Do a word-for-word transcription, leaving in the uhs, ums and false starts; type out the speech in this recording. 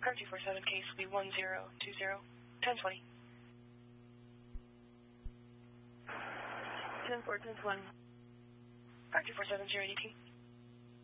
Car two four seven, case will be one zero two zero, ten twenty. ten four, ten twenty. Car two four seven, zero A D P.